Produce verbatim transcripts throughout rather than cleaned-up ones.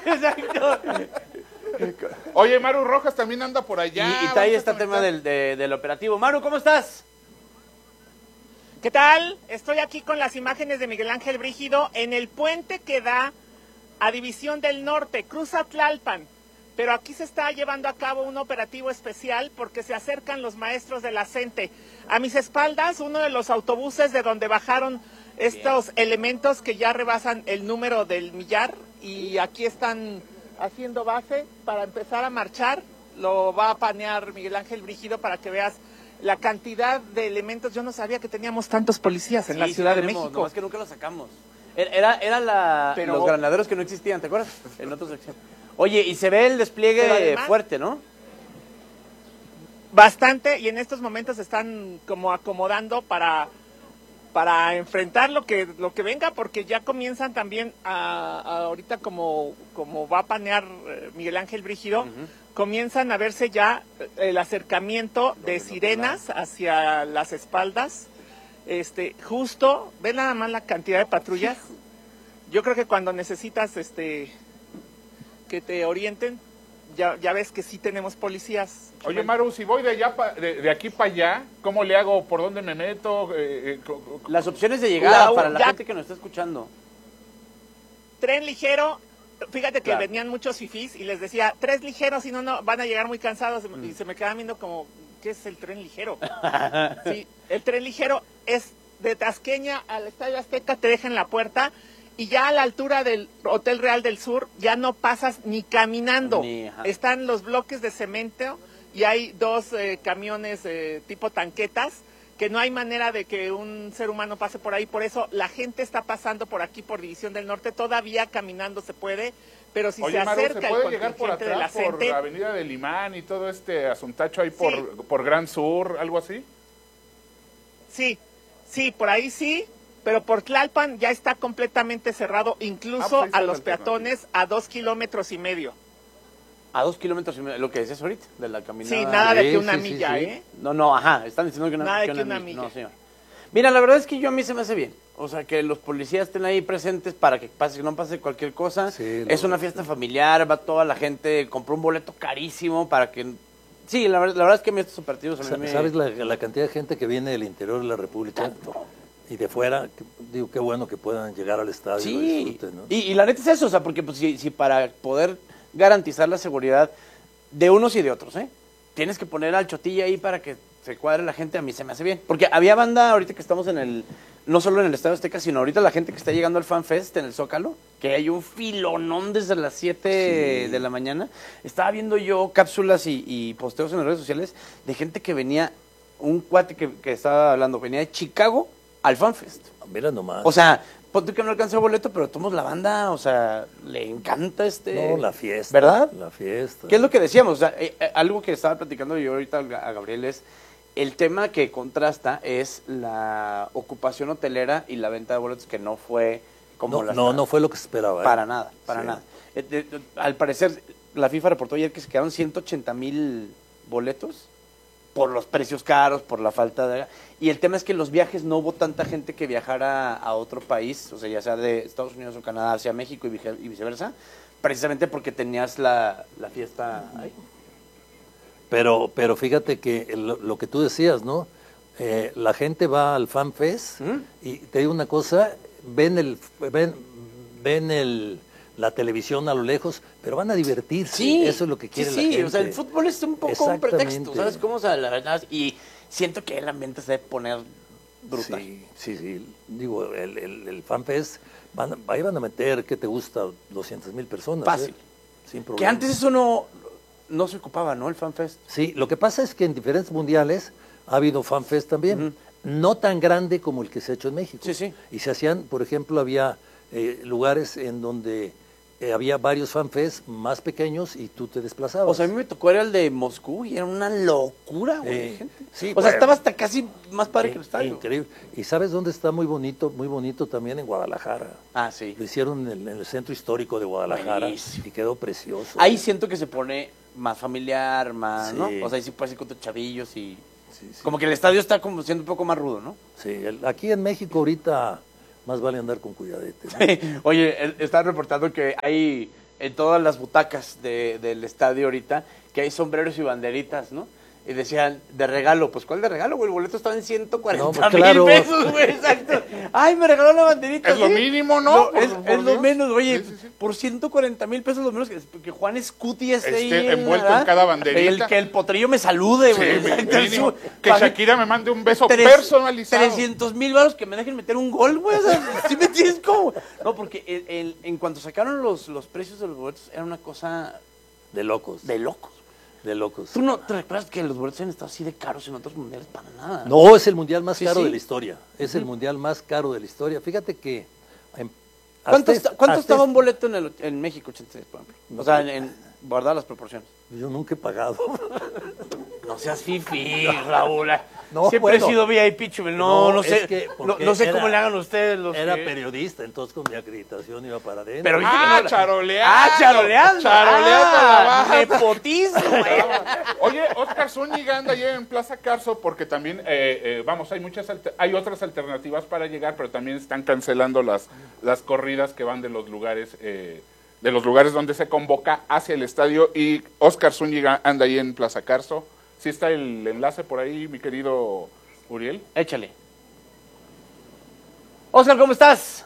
Exacto. Oye, Maru Rojas también anda por allá. Y, y está ahí este tema del, de, del operativo. Maru, ¿cómo estás? ¿Qué tal? Estoy aquí con las imágenes de Miguel Ángel Brígido en el puente que da a División del Norte, cruza Tlalpan. Pero aquí se está llevando a cabo un operativo especial porque se acercan los maestros de la CENTE. A mis espaldas, uno de los autobuses de donde bajaron estos Bien. elementos que ya rebasan el número del millar y aquí están haciendo base para empezar a marchar. Lo va a panear Miguel Ángel Brígido para que veas la cantidad de elementos. Yo no sabía que teníamos tantos policías en sí, la Ciudad sí tenemos, de México. No, es que nunca los sacamos. Era, era la, Pero, los granaderos que no existían, ¿te acuerdas? En otra sección. Oye, y se ve el despliegue además, fuerte, ¿no? Bastante, y en estos momentos están como acomodando para, para enfrentar lo que, lo que venga, porque ya comienzan también a, a ahorita como, como va a panear Miguel Ángel Brígido, uh-huh. comienzan a verse ya el acercamiento de sirenas hacia las espaldas. Este, justo, ve nada más la cantidad de patrullas. Yo creo que cuando necesitas este que te orienten, ya, ya ves que sí tenemos policías. Oye, Maru, si voy de allá pa, de, de aquí para allá, ¿cómo le hago? ¿Por dónde me meto? Eh, eh, Las opciones de llegada la, para la ya, gente que nos está escuchando. Tren ligero, fíjate que claro. venían muchos fifís y les decía, tres ligeros, si no, no, van a llegar muy cansados. Mm. Y se me quedaban viendo como, ¿qué es el tren ligero? Sí, el tren ligero es de Tasqueña al Estadio Azteca, te deja en la puerta. Y ya a la altura del Hotel Real del Sur ya no pasas ni caminando. Ni, Están los bloques de cemento y hay dos eh, camiones eh, tipo tanquetas que no hay manera de que un ser humano pase por ahí. Por eso la gente está pasando por aquí, por División del Norte. Todavía caminando se puede, pero si Oye, se Maru, acerca ¿se puede el llegar por atrás, de la por gente, la Avenida del Imán y todo este asuntacho ahí por, sí. por Gran Sur, algo así? Sí, sí, por ahí sí. Pero por Tlalpan ya está completamente cerrado, incluso ah, pues a los peatones a dos kilómetros y medio. A dos kilómetros y medio, lo que decías ahorita, de la caminada. Sí, nada de que una sí, milla, sí, sí. ¿eh? No, no, ajá, están diciendo que una, nada que de una, que una milla. milla. No, señor. Mira, la verdad es que yo a mí se me hace bien. O sea, que los policías estén ahí presentes para que pase, que no pase cualquier cosa. Sí, es una fiesta familiar, va toda la gente, compró un boleto carísimo para que... Sí, la, la verdad es que a mí estos partidos... A mí me... ¿Sabes la, la cantidad de gente que viene del interior de la República? Tanto. Y de fuera, digo, qué bueno que puedan llegar al estadio. Sí, y, disfruten, ¿no? y, y la neta es eso, o sea, porque pues, si, si para poder garantizar la seguridad de unos y de otros, ¿eh? Tienes que poner al Chotilla ahí para que se cuadre la gente, a mí se me hace bien. Porque había banda ahorita que estamos en el, no solo en el Estadio Azteca, sino ahorita la gente que está llegando al Fan Fest en el Zócalo, que hay un filonón desde las siete sí. de la mañana. Estaba viendo yo cápsulas y, y posteos en las redes sociales de gente que venía, un cuate que, que estaba hablando, venía de Chicago al Fan Fest. Mira nomás. O sea, ponte que no alcanzó el boleto, pero tomamos la banda, o sea, le encanta este... No, la fiesta. ¿Verdad? La fiesta. ¿Qué es lo que decíamos? O sea, eh, eh, algo que estaba platicando yo ahorita a Gabriel es, el tema que contrasta es la ocupación hotelera y la venta de boletos que no fue como no, la... No, no fue lo que se esperaba. ¿eh? Para nada, para sí. nada. Eh, eh, eh, al parecer, la FIFA reportó ayer que se quedaron ciento ochenta mil boletos por los precios caros, por la falta de... Y el tema es que en los viajes no hubo tanta gente que viajara a otro país, o sea, ya sea de Estados Unidos o Canadá hacia México y viceversa, precisamente porque tenías la, la fiesta ahí. Pero, pero fíjate que el, lo que tú decías, ¿no? Eh, la gente va al Fan Fest ¿Mm? y te digo una cosa, ven el... ven, ven el la televisión a lo lejos, pero van a divertirse, sí, eso es lo que quiere sí, la sí, gente. O sea, el fútbol es un poco un pretexto, ¿sabes cómo? O sea, la verdad, y siento que el ambiente se debe poner brutal. Sí, sí, sí, digo, el, el, el FanFest, van, ahí van a meter, ¿qué te gusta? doscientas mil personas. Fácil. ¿eh? Sin problema. Que antes eso no, no se ocupaba, ¿no? El FanFest. Sí, lo que pasa es que en diferentes mundiales ha habido FanFest también, uh-huh. no tan grande como el que se ha hecho en México. Sí, sí. Y se hacían, por ejemplo, había eh, lugares en donde... Eh, había varios fanfests más pequeños y tú te desplazabas. O sea, a mí me tocó era el de Moscú y era una locura, güey. Eh, gente. Sí, o bueno, sea, estaba hasta casi más padre eh, que el estadio. Increíble. ¿Y sabes dónde está muy bonito? Muy bonito también en Guadalajara. Ah, sí. Lo hicieron en el, en el centro histórico de Guadalajara. Buenísimo. Y quedó precioso. Ahí siento que se pone más familiar, más, sí. ¿no? O sea, ahí sí puedes ir con tus chavillos y... Sí, sí. Como que el estadio está como siendo un poco más rudo, ¿no? Sí, el, aquí en México ahorita más vale andar con cuidadete, ¿no? Sí. Oye, estaba reportando que hay... en todas las butacas de, del estadio ahorita, que hay sombreros y banderitas, ¿no? Y decían, de regalo, pues ¿cuál de regalo, güey? El boleto estaba en ciento cuarenta No, pues, mil claro. pesos, güey, exacto. Ay, me regaló la banderita. Es lo ¿sí? mínimo, ¿no? No, es Por- por es lo Dios. menos, oye, Sí, sí, sí. por ciento cuarenta mil pesos lo menos que, que Juan Scuti esté ahí. Esté envuelto ¿verdad? en cada banderita. El, que el potrillo me salude, Sí, güey. mi- exacto, mínimo. su- Que pague Shakira me mande un beso tres- personalizado. trescientos mil baros que me dejen meter un gol, güey. O sea, ¿sí me entiendes cómo? No, porque el- el- en cuanto sacaron los, los precios de los boletos, era una cosa De locos, de locos. de locos. ¿Tú no te recuerdas que los boletos han estado así de caros en otros mundiales? Para nada. No, es el mundial más Sí, caro sí. de la historia. Es el mundial más caro de la historia. Fíjate que... em, ¿Cuánto, hasta está- cuánto hasta estaba un este- boleto en, el, en México ochenta y seis, por ejemplo? O sea, en, en guardar las proporciones. Yo nunca he pagado. No seas fifi, Raúl. No, Siempre bueno. he sido V I P, chuvel. No, no, No, sé. es que no, porque no sé era- cómo le hagan ustedes los Era que- periodista, entonces con mi acreditación iba para adentro. Pero viste que Ah, no la- charoleando. Ah, charoleando. Charoleando Ah, la baja. nepotismo. eh. Oye, Oscar Zúñiga anda allá en Plaza Carso porque también, eh, eh, vamos, hay muchas, alter- hay otras alternativas para llegar, pero también están cancelando las, las corridas que van de los lugares, eh, de los lugares donde se convoca hacia el estadio, y Oscar Zúñiga anda ahí en Plaza Carso. ¿Sí está el enlace por ahí, mi querido Uriel? Échale. Oscar, ¿cómo estás?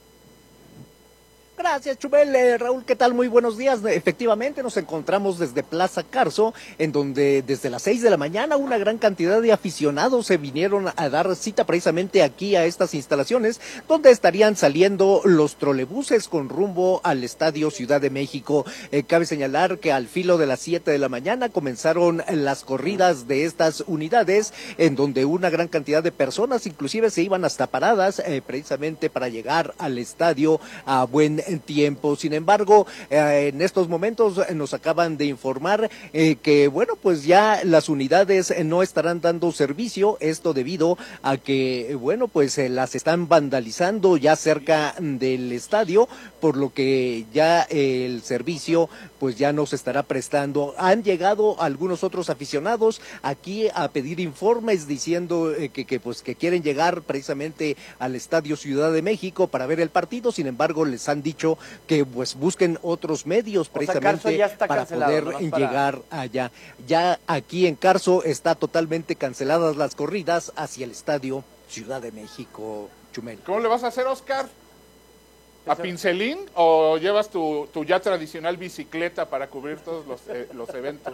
Gracias, Chubel. Eh, Raúl, ¿qué tal? Muy buenos días. Efectivamente, nos encontramos desde Plaza Carso, en donde desde las seis de la mañana una gran cantidad de aficionados se vinieron a dar cita precisamente aquí a estas instalaciones, donde estarían saliendo los trolebuses con rumbo al Estadio Ciudad de México. Eh, cabe señalar que al filo de las siete de la mañana comenzaron las corridas de estas unidades, en donde una gran cantidad de personas inclusive se iban hasta paradas eh, precisamente para llegar al estadio a buen tiempo. Sin embargo, eh, en estos momentos eh, nos acaban de informar eh, que, bueno, pues ya las unidades eh, no estarán dando servicio, esto debido a que, eh, bueno, pues eh, las están vandalizando ya cerca del estadio, por lo que ya eh, el servicio pues ya no se estará prestando. Han llegado algunos otros aficionados aquí a pedir informes diciendo eh, que, que pues que quieren llegar precisamente al Estadio Ciudad de México para ver el partido. Sin embargo, les han dicho que pues busquen otros medios O sea, Carso precisamente ya está para cancelado, poder nomás para- llegar allá. Ya aquí en Carso está totalmente canceladas las corridas hacia el Estadio Ciudad de México, Chumel. ¿Cómo le vas a hacer, Oscar? ¿A pincelín o llevas tu, tu ya tradicional bicicleta para cubrir todos los, eh, los eventos?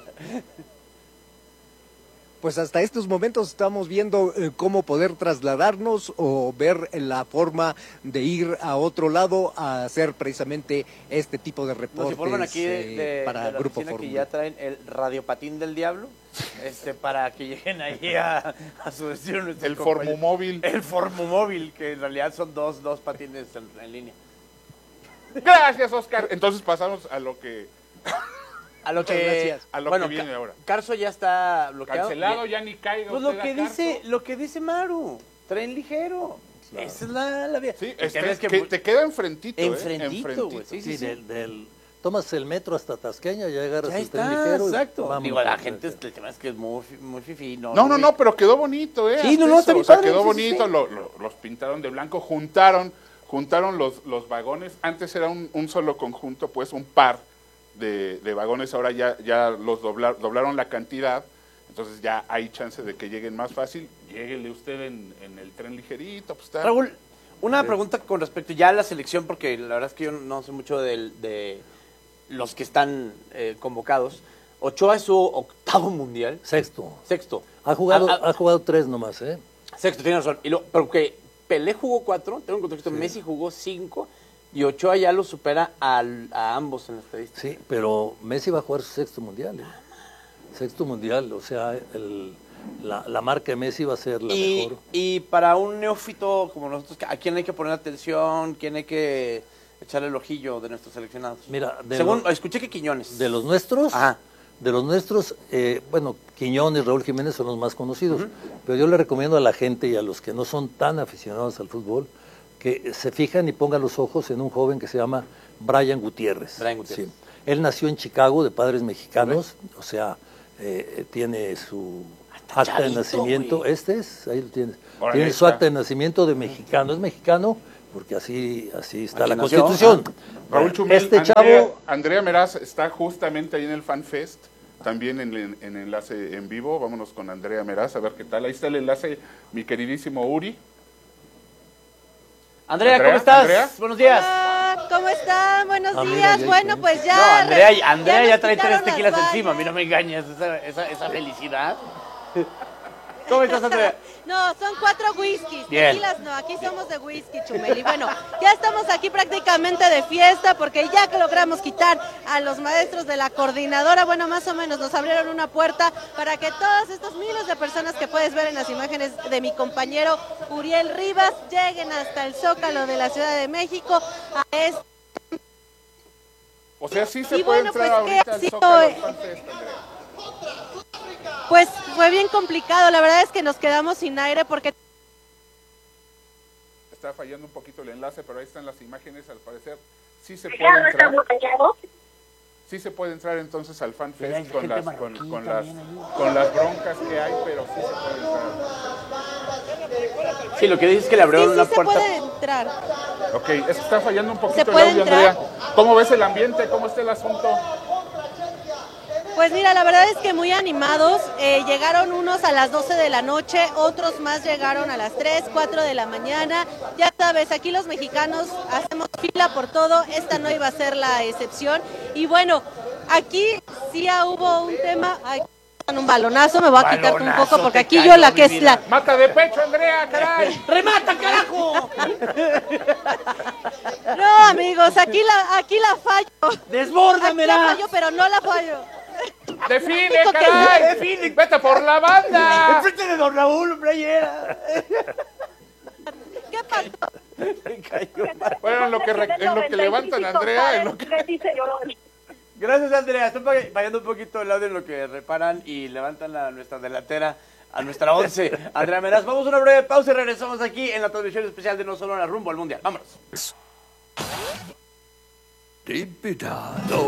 Pues hasta estos momentos estamos viendo eh, cómo poder trasladarnos o ver la forma de ir a otro lado a hacer precisamente este tipo de Nos reportes informan aquí de, eh, de- para de la Grupo oficina que Fórmula. ya traen el radiopatín del diablo, este, para que lleguen ahí a, a su destino. nuestros El compañeros. Formumóvil. El Formumóvil, que en realidad son dos, dos patines en, en línea. Gracias, Oscar. Entonces pasamos a lo que... A lo Muchas que, gracias. A lo bueno, que viene Ca- ahora. Carso ya está bloqueado. Cancelado, ya ni caiga Pues usted lo que a Carso. dice, lo que dice Maru, tren ligero. Esa es la, la vía. Sí, Y este, tienes que, que- te queda enfrentito, ¿eh? Enfrentito, güey, sí, Sí, del, del- tomas el metro hasta Tasqueña, ya agarras Ya el tren está, ligero. y exacto. vámonos. Digo, la gente, el tema es que es muy, fi- muy fifi. No, No, no, muy- no, pero quedó bonito, ¿eh? Sí, Hasta no, no, eso, está bien o sea, padre, quedó sí, sí, bonito, sí. lo- lo- los pintaron de blanco, juntaron, juntaron los, los vagones. Antes era un, un solo conjunto, pues un par de, de vagones, ahora ya, ya los doblar, doblaron la cantidad, entonces ya hay chance de que lleguen más fácil. Lléguele usted en, en el tren ligerito, pues está. Raúl, una pregunta con respecto ya a la selección, porque la verdad es que yo no sé mucho del- de, los que están eh, convocados. Ochoa es su octavo mundial, Sexto. sexto. Ha jugado, Ah, ah, ha jugado tres nomás, ¿eh? Sexto, tiene razón. Y lo, pero que Pelé jugó cuatro, tengo un contexto, Messi jugó cinco, y Ochoa ya lo supera al- a ambos en la estadística. Sí, pero Messi va a jugar su sexto mundial, ¿eh? Sexto mundial, o sea, el, la, la marca de Messi va a ser la Y, mejor. y para un neófito como nosotros, ¿a quién hay que poner atención? ¿Quién hay que echarle el ojillo de nuestros seleccionados? Mira, de, Según, lo- escuché que Quiñones. de los nuestros, Ajá. de los nuestros, eh, bueno, Quiñones, Raúl Jiménez son los más conocidos, pero yo le recomiendo a la gente y a los que no son tan aficionados al fútbol que se fijan y pongan los ojos en un joven que se llama Brian Gutiérrez. Brian Gutiérrez. Sí. Él nació en Chicago de padres mexicanos, o sea, eh, tiene su Hasta acta de chavito, nacimiento, güey. este es, ahí lo tienes, Órale, tiene ahí su está. acta de nacimiento de mexicano, es mexicano, porque así, así está Aquí la nació, Constitución. Raúl Chumel, Este Andrea, chavo, Andrea Meraz está justamente ahí en el FanFest, también en, en, en enlace en vivo. Vámonos con Andrea Meraz a ver qué tal. Ahí está el enlace, mi queridísimo Uri. Andrea, Andrea, ¿cómo estás? Andrea. Buenos días. Hola, ¿cómo están? Buenos Ah, mira, días. ya Bueno, hice. pues ya. No, Andrea, Andrea ya, nos trae tres quitaron las tequilas vallas. encima, a mí no me engañes, esa, esa, esa felicidad. ¿Cómo estás, Andrea? No, son cuatro whiskies. Bien. Tequilas no, aquí somos de whisky, Chumel. Y bueno, ya estamos aquí prácticamente de fiesta porque ya que logramos quitar a los maestros de la coordinadora, bueno, más o menos nos abrieron una puerta para que todos estos miles de personas que puedes ver en las imágenes de mi compañero Uriel Rivas lleguen hasta el Zócalo de la Ciudad de México a este. O sea, sí se Y puede bueno, entrar pues, ¿qué ahorita ha al sido, Zócalo del eh? FanFest, Andrea. Pues fue bien complicado, la verdad es que nos quedamos sin aire porque Está fallando un poquito el enlace, pero ahí están las imágenes, al parecer sí se puede entrar. Sí se puede entrar entonces al Mira, hay FanFest con gente las, con, marroquí con las, también ahí. con las broncas que hay, pero sí se puede entrar. Sí, lo que dices es que le sí, abrieron sí una se puerta. puede entrar. Ok, es que está fallando un poquito el puede audio, entrar? Andrea. ¿Cómo ves el ambiente? ¿Cómo está el asunto? Pues mira, la verdad es que muy animados, eh, llegaron unos a las doce de la noche, otros más llegaron a las tres, cuatro de la mañana. Ya sabes, aquí los mexicanos hacemos fila por todo, esta no iba a ser la excepción. Y bueno, aquí sí ah, hubo un tema, ay, un balonazo, me voy a quitar un Balonazo, poco porque te aquí cayó, yo la mi que es vida. la... ¡Mata de pecho, Andrea, caray! ¡Remata, carajo! No, amigos, aquí la, aquí la fallo. Aquí la ¡Desbórdamela! fallo, pero no la fallo. ¡Define, Único que- caray! Define. ¡Vete por la banda! Enfrente de Don Raúl, hombre, ahí era. ¿Qué pasó? Me cayó mal. Bueno, en lo que, re- en lo que levantan a Andrea, en lo que... Gracias, Andrea. Estoy pa- fallando un poquito el audio en lo que reparan y levantan a nuestra delantera, a nuestra once. Andrea Meraz, vamos a una breve pausa y regresamos aquí en la transmisión especial de No Solo la Rumbo al Mundial. Vámonos. Invitado.